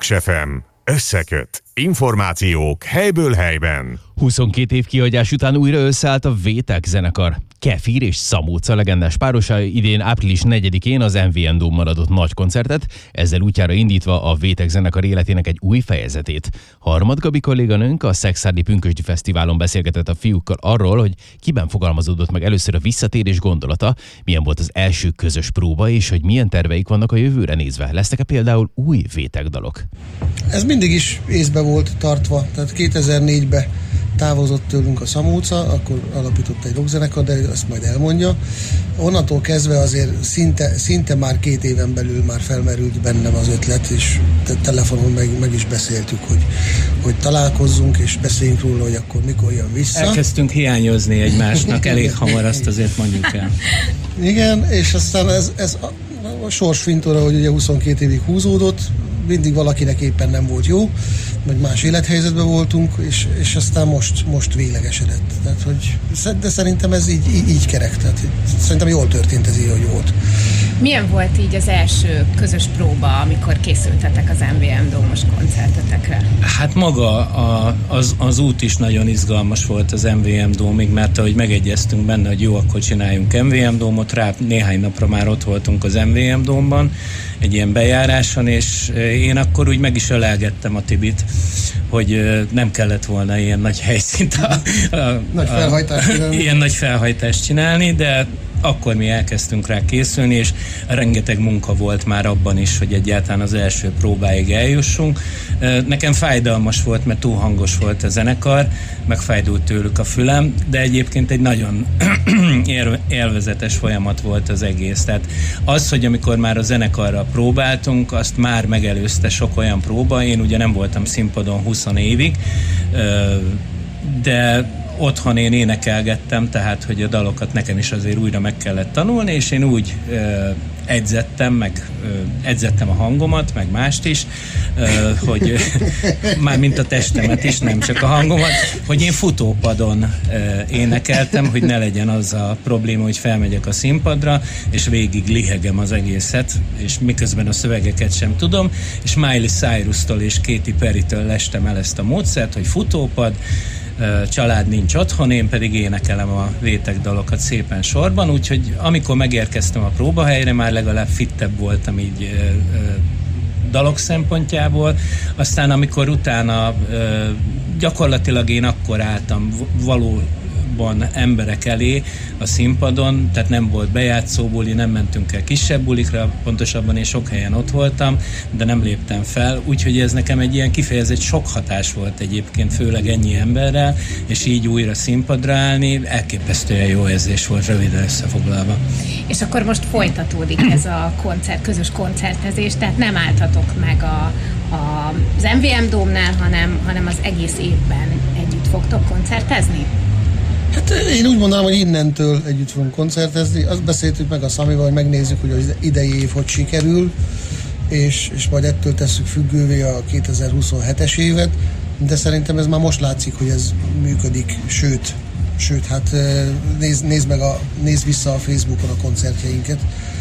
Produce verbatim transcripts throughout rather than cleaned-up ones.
Paks ef em. Összeköt. Információk helyből helyben. huszonkét év kihagyás után újra összeállt a Vétek zenekar. Kefir és Szamóca legendás párosa idén április negyedikén az em vé em Dome-ban adott nagy koncertet, ezzel útjára indítva a Vétek zenekar életének egy új fejezetét. Harmad Gabi kolléganőnk a Szekszárdi Pünkösdi Fesztiválon beszélgetett a fiúkkal arról, hogy kiben fogalmazódott meg először a visszatérés gondolata, milyen volt az első közös próba, és hogy milyen terveik vannak a jövőre nézve. Lesznek-e például új Vétek dalok? Ez mindig is észbe volt tartva, tehát kétezer-négyben távozott tőlünk a Szamóca, akkor alapított egy rockzenekar, de ezt majd elmondja. Onnantól kezdve azért szinte, szinte már két éven belül már felmerült bennem az ötlet, és te- telefonon meg, meg is beszéltük, hogy, hogy találkozzunk, és beszéljünk róla, hogy akkor mikor jön vissza. Elkezdtünk hiányozni egymásnak elég hamar, azt azért mondjuk el. Igen, és aztán ez, ez a, a sorsfintora, hogy ugye huszonkét évig húzódott, mindig valakinek éppen nem volt jó, vagy más élethelyzetben voltunk, és, és aztán most, most véglegesedett. Tehát, hogy, de szerintem ez így, így, így kerek. Tehát, szerintem jól történt ez így, hogy volt. Milyen volt így az első közös próba, amikor készültetek az em vé em Dome-os koncertetekre? Hát maga a, az, az út is nagyon izgalmas volt az em vé em Dome-ig, mert ahogy megegyeztünk benne, hogy jó, akkor csináljunk em vé em Dome-ot, rá néhány napra már ott voltunk az em vé em Dome-ban, egy ilyen bejáráson, és én akkor úgy meg is ölelgettem a Tibit, hogy nem kellett volna ilyen nagy helyszínt a, a, nagy felhajtást csinálni. ilyen nagy felhajtást csinálni, de akkor mi elkezdtünk rá készülni, és rengeteg munka volt már abban is, hogy egyáltalán az első próbáig eljussunk. Nekem fájdalmas volt, mert túl hangos volt a zenekar, meg fájdult tőlük a fülem, de egyébként egy nagyon élvezetes folyamat volt az egész. Tehát az, hogy amikor már a zenekarra próbáltunk, azt már megelőzte sok olyan próba. Én ugye nem voltam színpadon húsz évig, de otthon én énekelgettem, tehát hogy a dalokat nekem is azért újra meg kellett tanulni, és én úgy ö, edzettem, meg ö, edzettem a hangomat, meg mást is, ö, hogy már mint a testemet is, nem csak a hangomat, hogy én futópadon ö, énekeltem, hogy ne legyen az a probléma, hogy felmegyek a színpadra, és végig lihegem az egészet, és miközben a szövegeket sem tudom, és Miley Cyrus-tól és Katy Perry-től lestem el ezt a módszert, hogy futópad, család nincs otthon, én pedig énekelem a Vétek dalokat szépen sorban, úgyhogy amikor megérkeztem a próbahelyre, már legalább fittebb voltam így ö, ö, dalok szempontjából. Aztán amikor utána ö, gyakorlatilag én akkor álltam való emberek elé a színpadon, tehát nem volt bejátszó buli, nem mentünk el kisebb bulikra, pontosabban én sok helyen ott voltam, de nem léptem fel, úgyhogy ez nekem egy ilyen kifejezett sok hatás volt egyébként, főleg ennyi emberrel, és így újra színpadra állni, elképesztően jó érzés volt, röviden összefoglalva. És akkor most folytatódik ez a koncert, közös koncertezés, tehát nem álltatok meg a, a, az em vé em Dome-nál, hanem, hanem az egész évben együtt fogtok koncertezni? Hát én úgy mondanám, hogy innentől együtt fogunk koncertezni. Azt beszéltük meg a Szamival, hogy megnézzük, hogy az idei év hogy sikerül, és, és majd ettől tesszük függővé a kétezer-huszonhetes évet, de szerintem ez már most látszik, hogy ez működik, sőt, sőt hát nézd, nézd, meg a, nézd vissza a Facebookon a koncertjeinket,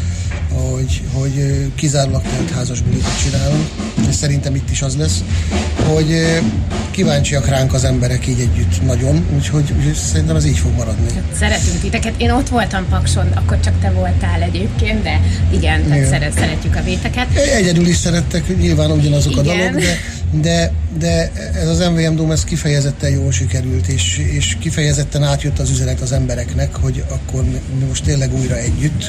hogy, hogy kizárólag telt házas bulikat csinálunk, és szerintem itt is az lesz, hogy kíváncsiak ránk az emberek így együtt nagyon, úgyhogy, úgyhogy szerintem ez így fog maradni. Szeretünk titeket. Én ott voltam Pakson, akkor csak te voltál egyébként, de igen, tehát szeret, szeretjük a Véteket. Egyedül is szerettek, nyilván ugyanazok igen. a dalok, de, de, de ez az em vé em Dome ez kifejezetten jól sikerült, és, és kifejezetten átjött az üzenet az embereknek, hogy akkor mi most tényleg újra együtt,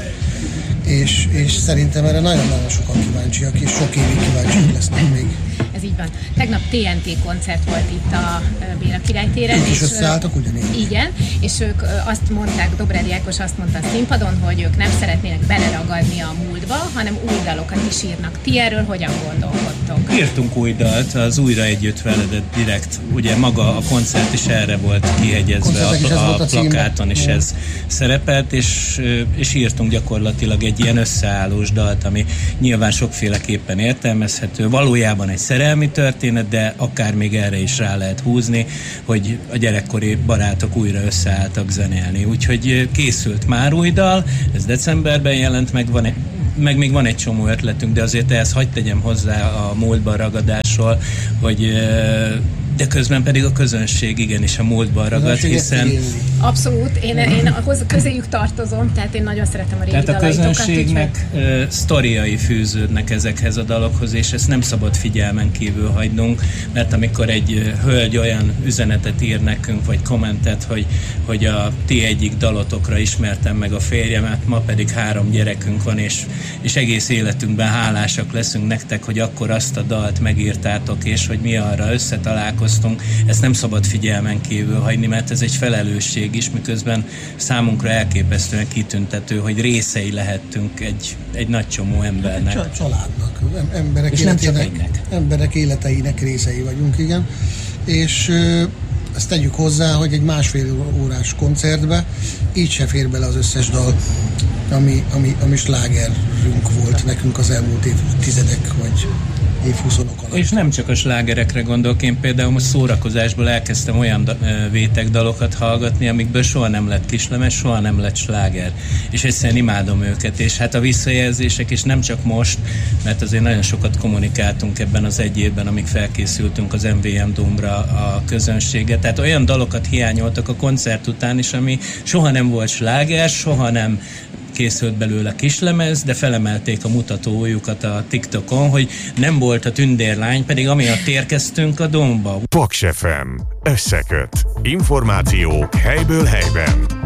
és, és szerintem erre nagyon-nagyon sokan kíváncsiak, és sok évig kíváncsiak lesznek még. Ez így van. Tegnap té en té koncert volt itt a Béla Király téren. És, és összeálltak ugyanígy. Igen, és ők azt mondták, Dobrev Jákos azt mondta a színpadon, hogy ők nem szeretnének beleragadni a múltba, hanem új dalokat is írnak. Ti erről hogyan gondolkodtok? Írtunk új dalt, az Újra együtt veled direkt, ugye maga a koncert is erre volt kihegyezve, a, a, a plakáton is ez szerepelt, és, és írtunk gyakorlatilag egy ilyen összeállós dalt, ami nyilván sokféleképpen értelmezhető. Valójában egy szerelmi történet, de akár még erre is rá lehet húzni, hogy a gyerekkori barátok újra összeálltak zenélni. Úgyhogy készült már új dal, ez decemberben jelent meg, van egy meg még van egy csomó ötletünk, de azért ehhez hagyd tegyem hozzá a múltban ragadásról, hogy de közben pedig a közönség igenis a múltban ragad, hiszen... Abszolút, én, én ahhoz közéjük tartozom, tehát én nagyon szeretem a régi tehát a dalaitokat. közönségnek uh, sztoriai fűződnek ezekhez a dalokhoz, és ezt nem szabad figyelmen kívül hagynunk, mert amikor egy uh, hölgy olyan üzenetet ír nekünk, vagy kommentet, hogy, hogy a ti egyik dalotokra ismertem meg a férjemet, ma pedig három gyerekünk van, és, és egész életünkben hálásak leszünk nektek, hogy akkor azt a dalt megírtátok, és hogy mi arra összetalálkoztunk, ezt nem szabad figyelmen kívül hagyni, mert ez egy felelősség is, miközben számunkra elképesztően kitüntető, hogy részei lehettünk egy, egy nagy csomó embernek. Családnak, emberek, és életének, emberek életeinek részei vagyunk, igen. És ezt tegyük hozzá, hogy egy másfél órás koncertbe így se fér bele az összes dal, ami, ami, ami slágerünk volt nekünk az elmúlt évtizedek, vagy évhuszonok alatt. És nem csak a slágerekre gondolok, én például most szórakozásból elkezdtem olyan da- Vétek dalokat hallgatni, amikből soha nem lett kislemez, soha nem lett sláger. És egyszerűen imádom őket, és hát a visszajelzések is nem csak most, mert azért nagyon sokat kommunikáltunk ebben az egy évben, amíg felkészültünk az em vé em Dome-ra a közönséget. Tehát olyan dalokat hiányoltak a koncert után is, ami soha nem volt sláger, soha nem készült belőle kislemez, de felemelték a mutatójukat a TikTokon, hogy nem volt a tündérlány, pedig amiatt érkeztünk a Dome-ba. Paks ef em. Összeköt. Információk helyből helyben.